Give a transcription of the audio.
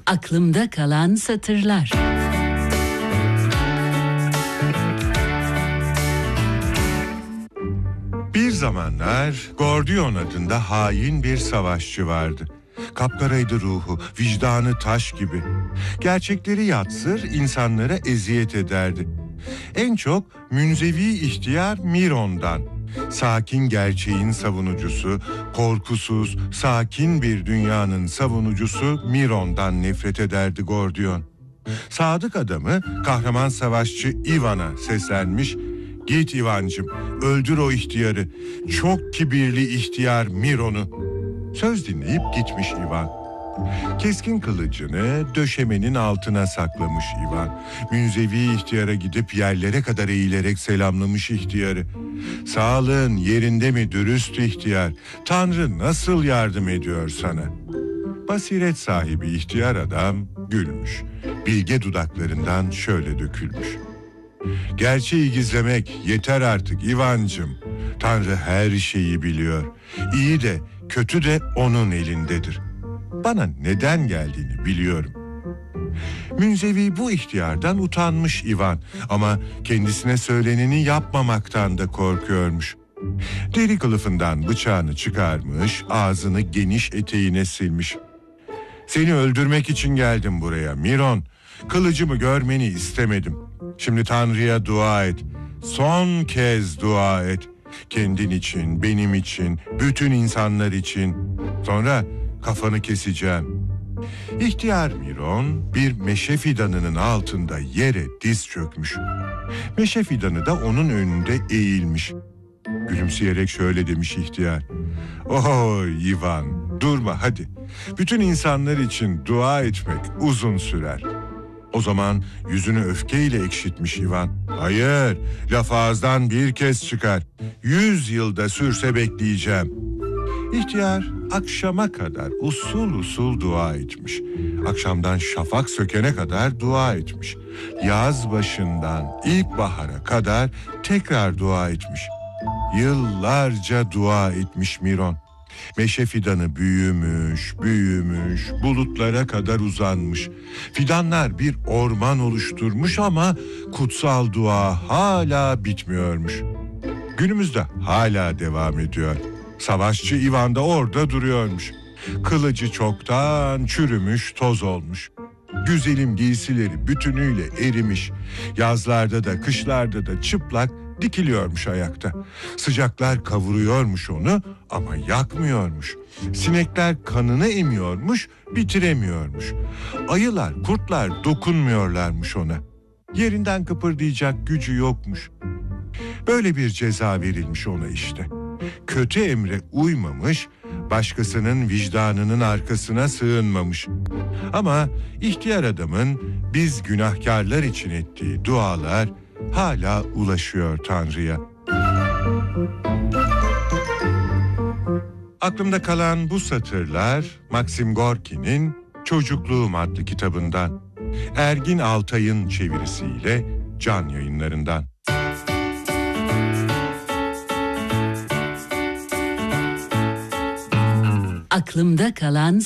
Aklımda kalan satırlar. Bir zamanlar Gordiyon adında hain bir savaşçı vardı. Kapkaraydı ruhu, vicdanı taş gibi. Gerçekleri yatsır, insanlara eziyet ederdi. En çok münzevi ihtiyar Miron'dan. Sakin gerçeğin savunucusu, korkusuz, sakin bir dünyanın savunucusu Miron'dan nefret ederdi Gordiyon. Sadık adamı kahraman savaşçı Ivan'a seslenmiş. "Git Ivancım, öldür o ihtiyarı. Çok kibirli ihtiyar Miron'u." Söz dinleyip gitmiş Ivan. Keskin kılıcını döşemenin altına saklamış Ivan. Münzevi ihtiyara gidip yerlere kadar eğilerek selamlamış ihtiyarı. "Sağlığın yerinde mi dürüst ihtiyar? Tanrı nasıl yardım ediyor sana?" Basiret sahibi ihtiyar adam gülmüş. Bilge dudaklarından şöyle dökülmüş. "Gerçeği gizlemek yeter artık Ivancım. Tanrı her şeyi biliyor. İyi de kötü de onun elindedir. Bana neden geldiğini biliyorum." Münzevi bu ihtiyardan utanmış Ivan ama kendisine söyleneni yapmamaktan da korkuyormuş. Deri kılıfından bıçağını çıkarmış, ağzını geniş eteğine silmiş. "Seni öldürmek için geldim buraya Miron. Kılıcımı görmeni istemedim. Şimdi Tanrı'ya dua et. Son kez dua et. Kendin için, benim için, bütün insanlar için. Sonra kafanı keseceğim." İhtiyar Miron bir meşe fidanının altında yere diz çökmüş. Meşe fidanı da onun önünde eğilmiş. Gülümseyerek şöyle demiş ihtiyar. "Oy Ivan, durma hadi. Bütün insanlar için dua etmek uzun sürer." O zaman yüzünü öfkeyle ekşitmiş Ivan. "Hayır, laf ağızdan bir kez çıkar. 100 yılda sürse bekleyeceğim." İhtiyar akşama kadar usul usul dua etmiş. Akşamdan şafak sökene kadar dua etmiş. Yaz başından ilkbahara kadar tekrar dua etmiş. Yıllarca dua etmiş Miron. Meşe fidanı büyümüş, büyümüş, bulutlara kadar uzanmış. Fidanlar bir orman oluşturmuş ama kutsal dua hala bitmiyormuş. Günümüzde hala devam ediyor. Savaşçı Ivan da orada duruyormuş. Kılıcı çoktan çürümüş, toz olmuş. Güzelim giysileri bütünüyle erimiş. Yazlarda da kışlarda da çıplak dikiliyormuş ayakta. Sıcaklar kavuruyormuş onu ama yakmıyormuş. Sinekler kanını emiyormuş, bitiremiyormuş. Ayılar, kurtlar dokunmuyorlarmış ona. Yerinden kıpırdayacak gücü yokmuş. Böyle bir ceza verilmiş ona işte. Kötü emre uymamış, başkasının vicdanının arkasına sığınmamış. Ama ihtiyar adamın biz günahkarlar için ettiği dualar hala ulaşıyor Tanrı'ya. Aklımda kalan bu satırlar Maxim Gorki'nin Çocukluğum adlı kitabından. Ergin Altay'ın çevirisiyle Can Yayınlarından. Aklımda kalan